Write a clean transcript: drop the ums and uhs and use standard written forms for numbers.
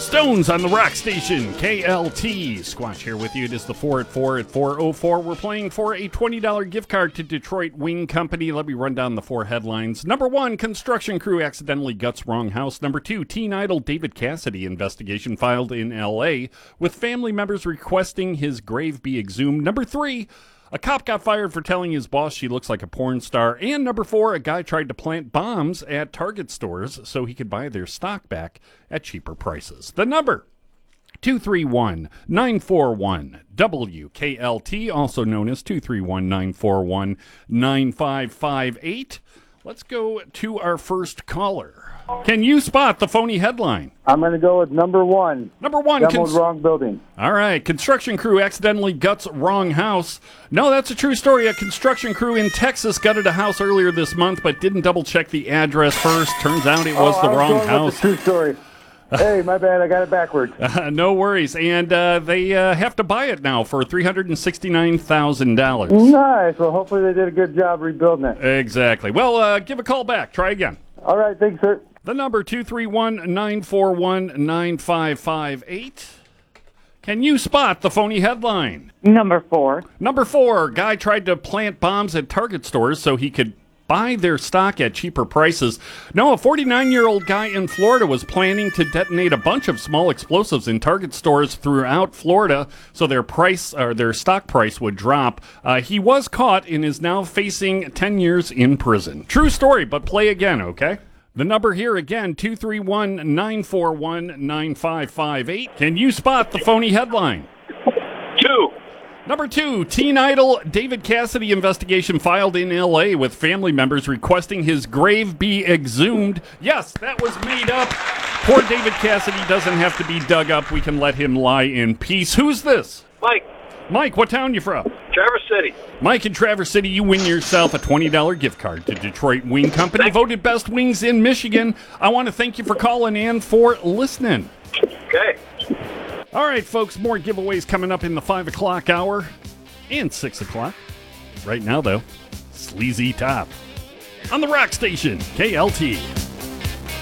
Stones on the rock station, KLT. Squatch here with you. It is the 4 at 4 at 4:04. We're playing for a $20 gift card to Detroit Wing Company. Let me run down the four headlines. Number one, construction crew accidentally guts wrong house. Number two, teen idol David Cassidy investigation filed in L.A. with family members requesting his grave be exhumed. Number three, a cop got fired for telling his boss she looks like a porn star. And number four, a guy tried to plant bombs at Target stores so he could buy their stock back at cheaper prices. The number, 231-941-WKLT, also known as 231-941-9558. Let's go to our first caller. Can you spot the phony headline? I'm going to go with number one. Number one. Demoed wrong building. All right. Construction crew accidentally guts wrong house. No, that's a true story. A construction crew in Texas gutted a house earlier this month, but didn't double-check the address first. Turns out it was the wrong house. With the true story. Hey, my bad. I got it backwards. No worries. And they have to buy it now for $369,000. Nice. Well, hopefully they did a good job rebuilding it. Exactly. Well, give a call back. Try again. All right. Thanks, sir. The number, 231-941-9558. Can you spot the phony headline? Number four. Number four, guy tried to plant bombs at Target stores so he could buy their stock at cheaper prices. No, a 49-year-old guy in Florida was planning to detonate a bunch of small explosives in Target stores throughout Florida so their stock price would drop. He was caught and is now facing 10 years in prison. True story, but play again, okay? The number here again, 231-941-9558. Can you spot the phony headline? Two. Number two, teen idol David Cassidy investigation filed in L.A. with family members requesting his grave be exhumed. Yes, that was made up. Poor David Cassidy doesn't have to be dug up. We can let him lie in peace. Who's this? Mike. Mike, what town you from? Traverse City. Mike in Traverse City, you win yourself a $20 gift card to Detroit Wing Company, voted best wings in Michigan. I want to thank you for calling and for listening. Okay. All right, folks, more giveaways coming up in the 5 o'clock hour and 6 o'clock. Right now, though, Sleazy Top on the rock station, KLT.